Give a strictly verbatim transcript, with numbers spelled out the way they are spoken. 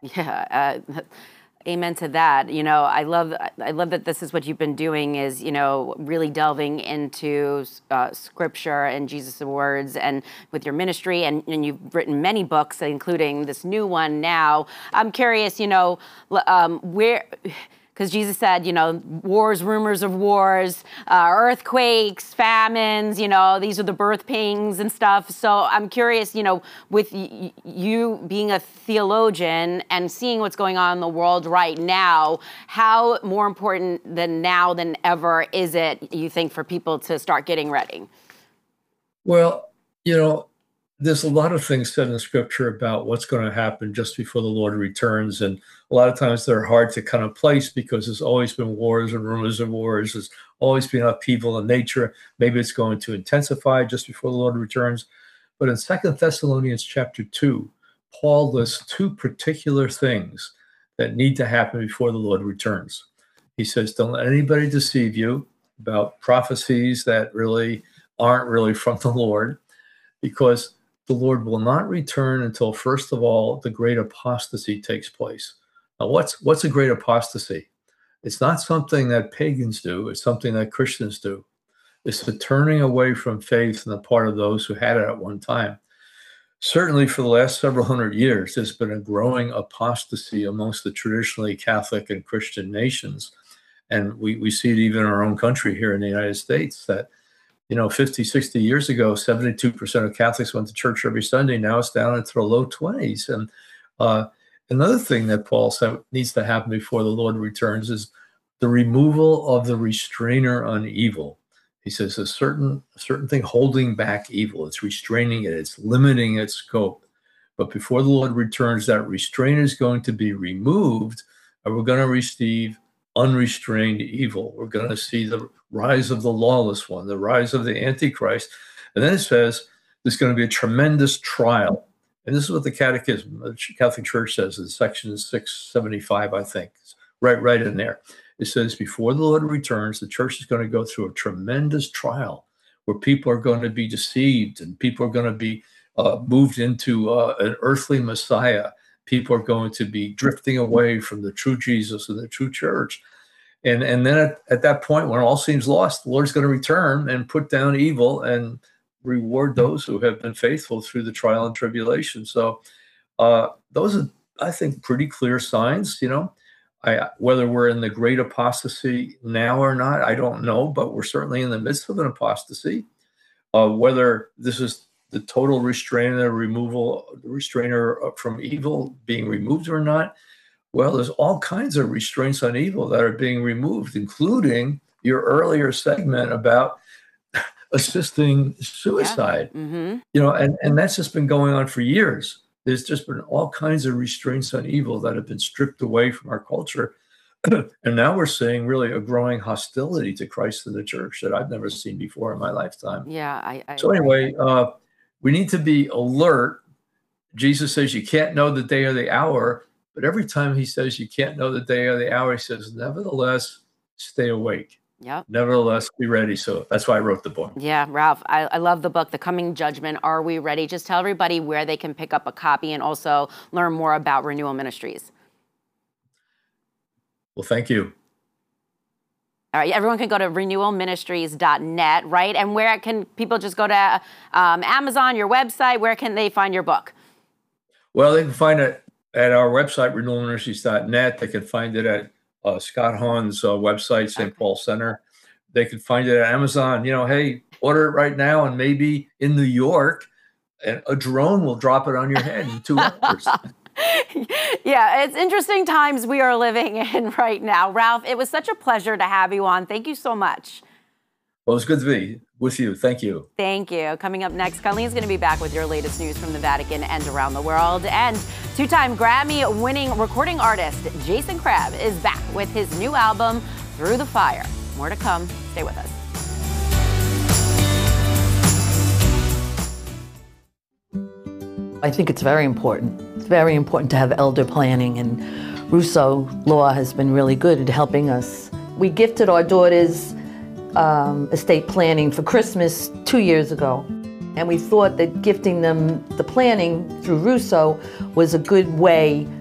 Yeah. Uh, Amen to that. You know, I love I love that this is what you've been doing is, you know, really delving into uh, scripture and Jesus' words and with your ministry. And, and you've written many books, including this new one now. I'm curious, you know, um, where... Because Jesus said, you know, wars, rumors of wars, uh, earthquakes, famines, you know, these are the birth pangs and stuff. So I'm curious, you know, with y- you being a theologian and seeing what's going on in the world right now, how more important than now than ever is it, you think, for people to start getting ready? Well, you know, there's a lot of things said in scripture about what's going to happen just before the Lord returns. And a lot of times they're hard to kind of place because there's always been wars and rumors of wars. There's always been upheaval in nature. Maybe it's going to intensify just before the Lord returns. But in Second Thessalonians chapter two, Paul lists two particular things that need to happen before the Lord returns. He says, don't let anybody deceive you about prophecies that really aren't really from the Lord, because the Lord will not return until, first of all, the great apostasy takes place. Now, what's what's a great apostasy? It's not something that pagans do. It's something that Christians do. It's the turning away from faith on the part of those who had it at one time. Certainly for the last several hundred years, there's been a growing apostasy amongst the traditionally Catholic and Christian nations. And we, we see it even in our own country here in the United States that, you know, fifty, sixty years ago, seventy-two percent of Catholics went to church every Sunday. Now it's down into the low twenties. And uh, another thing that Paul said needs to happen before the Lord returns is the removal of the restrainer on evil. He says a certain, a certain thing holding back evil. It's restraining it. It's limiting its scope. But before the Lord returns, that restraint is going to be removed, and we're going to receive unrestrained evil. We're going to see the rise of the lawless one, the rise of the Antichrist. And then it says there's going to be a tremendous trial. And this is what the Catechism, the Catholic Church says in section six seventy-five, I think, it's right, right in there. It says before the Lord returns, the church is going to go through a tremendous trial where people are going to be deceived and people are going to be uh, moved into uh, an earthly Messiah. People are going to be drifting away from the true Jesus and the true church. And, and then at, at that point, when all seems lost, the Lord's going to return and put down evil and reward those who have been faithful through the trial and tribulation. So uh, those are, I think, pretty clear signs. You know, I, whether we're in the great apostasy now or not, I don't know, but we're certainly in the midst of an apostasy. Uh, whether this is the total restrainer, removal, restrainer from evil being removed or not, well, there's all kinds of restraints on evil that are being removed, including your earlier segment about assisting suicide. Yeah. Mm-hmm. You know, and, and that's just been going on for years. There's just been all kinds of restraints on evil that have been stripped away from our culture. And now we're seeing really a growing hostility to Christ and the church that I've never seen before in my lifetime. Yeah. I, I so anyway, uh, we need to be alert. Jesus says you can't know the day or the hour, but every time he says you can't know the day or the hour, he says, nevertheless, stay awake. Yep. Nevertheless, be ready. So that's why I wrote the book. Yeah, Ralph, I, I love the book, The Coming Judgment. Are we ready? Just tell everybody where they can pick up a copy and also learn more about Renewal Ministries. Well, thank you. All right, everyone can go to renewal ministries dot net, right? And where can people just go to um, Amazon, your website? Where can they find your book? Well, they can find it at our website, renewal ministries dot net. They can find it at uh, Scott Hahn's uh, website, Saint Paul Center. They can find it at Amazon. You know, hey, order it right now, and maybe in New York, and a drone will drop it on your head in two hours. Yeah, it's interesting times we are living in right now. Ralph, it was such a pleasure to have you on. Thank you so much. Well, it's good to be with you. Thank you. Thank you. Coming up next, Colleen's going to be back with your latest news from the Vatican and around the world. And two-time Grammy-winning recording artist Jason Crabb is back with his new album, Through the Fire. More to come. Stay with us. I think it's very important. It's very important to have elder planning, and Russo Law has been really good at helping us. We gifted our daughters um, estate planning for Christmas two years ago, and we thought that gifting them the planning through Russo was a good way